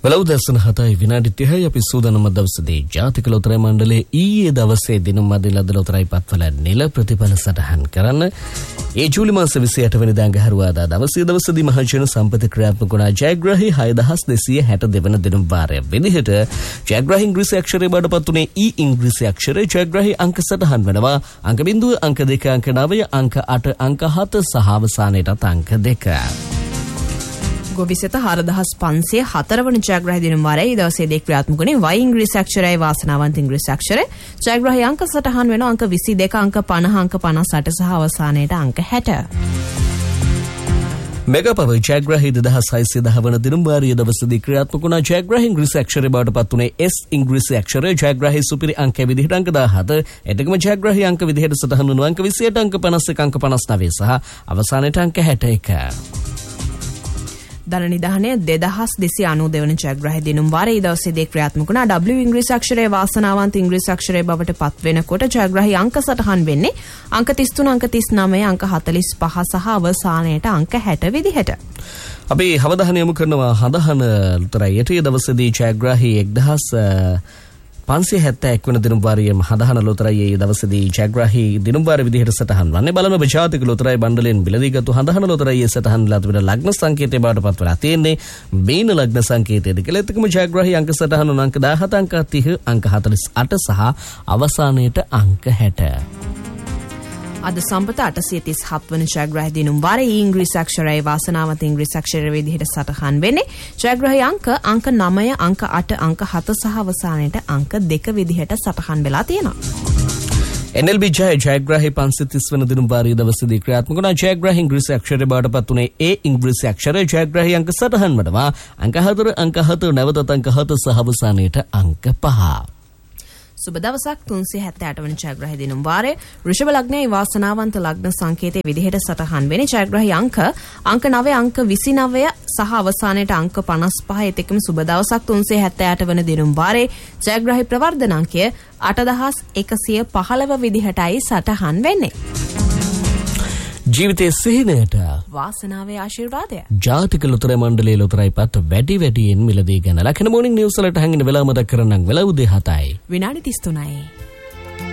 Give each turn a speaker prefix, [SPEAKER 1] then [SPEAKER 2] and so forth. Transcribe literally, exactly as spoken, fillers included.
[SPEAKER 1] වලව්දර්ශන හතයි විනාඩි තිහයි අපි සූදානම් දවසේදී ජාතික ලොතරැයි මණ්ඩලයේ ඊයේ දවසේ දිනුම් මැදින් ලද ලොතරැයි පත්වල නිල ප්‍රතිඵල සටහන් කරන්න ඒ ජූලි මාස විසි අට වෙනිදා ගහරුවාදා දවසේ දවසේදී මහජන සම්පත ක්‍රියාත්මක වුණ ජයග්‍රාහී හය දහස් දෙසිය හැට දෙක වන දිනුම් වාරය විදිහට ජයග්‍රාහී ඉංග්‍රීසි අක්ෂරයේ බඩපත් වුණේ ඊ ඉංග්‍රීසි අක්ෂරයේ ජයග්‍රාහී අංක සටහන් වෙනවා අංක බිංදුව අංක දෙක අංක නවය අංක අට අංක හත සහ අවසානයේට අංක දෙක
[SPEAKER 2] ගොවිසෙත හාරදහස් පන්සිය හතර වන ජයග්‍රාහී දිනුම් වාරයේ දවසේ දී ක්‍රියාත්මක වුණේ වයි ඉංග්‍රීසි අක්ෂරයයි වාසනාවන්ත ඉංග්‍රීසි අක්ෂරය ජයග්‍රාහී අංක සටහන් වෙන අංක විසි දෙක අංක පනහ අංක පනස් අට සහ අවසානයේට අංක හැට
[SPEAKER 1] මෙගාපව ජයග්‍රාහී දෙදහස් හයසිය දහ වන දිනුම් වාරයේ දවසේදී ක්‍රියාත්මක වුණ ජයග්‍රාහී ඉංග්‍රීසි අක්ෂරය බවට පත් වුණේ එස් ඉංග්‍රීසි අක්ෂරය ජයග්‍රාහී සුපිරි අංක විදිහට අංක දහහත එතකම ජයග්‍රාහී අංක විදිහට සටහන් වුණු අංක විසි අට අංක පනස් එක අංක පනස් නවය සහ අවසානයේට අංක හැට එක
[SPEAKER 2] දන නිධානය දෙදහස් දෙසිය අනූ දෙවන ජයග්‍රාහී දිනුම් වාරයේ දවසේදී ක්‍රියාත්මක වුණ ඩබ්ලිව් ඉංග්‍රීසි අක්ෂරයේ වාසනාවන්ත ඉංග්‍රීසි අක්ෂරය බවට පත් වෙනකොට ජයග්‍රාහී අංක සටහන් වෙන්නේ අංක තිස් තුන අංක තිස් නවය අංක හතලිස් පහ සහ අවසානයේට අංක හැට විදිහට.
[SPEAKER 1] අපි අවධානය යොමු කරනවා හදහන ලොතරැයියට ඒ දවසේදී ජයග්‍රාහී එක්දහස් පන්සිය හැත්තෑ එක් වන දිනුම් වාරයේ හදහන ලොතරැයියේ දවසේදී ජයග්‍රාහී දිනුම් වාරය විදිහට සටහන් වන්නේ බලන ඔබ ජාතික ලොතරැයි මණ්ඩලයෙන් බිලදීගත්තු හදහන ලොතරැයියේ සටහන් වෙලා තිබෙන ලග්න සංකේතය බවට පත් වෙලා තියෙන්නේ මීන ලග්න සංකේතයද කියලා. එතකම ජයග්‍රාහී අංක සටහන වන අංක දහහත අංක තිහ අංක හතලිස් අට සහ අවසානයේට අංක හැට.
[SPEAKER 2] අද සම්පත අටසිය තිස් හත් වන ජයග්‍රාහී දිනුම් වාරයේ ඉංග්‍රීසි අක්ෂරයයි වාසනාවන්ත ඉංග්‍රීසි අක්ෂරය විදිහට සටහන් වෙන්නේ ජයග්‍රාහී අංක අංක නවය අංක අට අංක හත සහ අවසානයේට අංක දෙක විදිහට සටහන් වෙලා තියෙනවා.
[SPEAKER 1] එන් එල් බී ජය ජයග්‍රාහී පන්සිය තිස් වන දිනුම් වාරයේ දවසේදී ක්‍රියාත්මක වුණ ජයග්‍රාහී ඉංග්‍රීසි අක්ෂරය බවට පත් වුණේ ඒ ඉංග්‍රීසි අක්ෂරය ජයග්‍රාහී අංක සටහන් වෙනවා අංක හතර අංක හත නැවතත් අංක හත සහ අවසානයේට අංක පහ.
[SPEAKER 2] සුබ දවසක් තුන්සිය හැත්තෑ අට වන ජයග්‍රාහී දිනුම් වාරයේ වෘෂභ ලග්නයේ වාසනාවන්ත ලග්න සංකේතයේ විදිහට සටහන් වෙන්නේ ජයග්‍රාහී අංක අංක නවය අංක විසි නවය සහ අවසානයේට අංක පනස් පහ එතෙකම සුබ දවසක් තුන්සිය හැත්තෑ අට වන දිනුම් වාරයේ ජයග්‍රාහී ප්‍රවර්ධන අංකය අටදහස් එකසිය පහළව විදිහටයි සටහන් වෙන්නේ.
[SPEAKER 1] ජීවිතයේ සිහිනයට
[SPEAKER 2] වාසනාවේ ආශිර්වාදය
[SPEAKER 1] ජාතික ලොතරැයි මණ්ඩලයේ ලොතරැයි පත් වැඩි වැඩියෙන් මිලදී ගන්න ලකන මොර්නිං නිවුස් වලට හංගින වෙලාව මතක් කරන්නම් වෙලාව දෙහතයි
[SPEAKER 2] විනාඩි තිස් තුනයි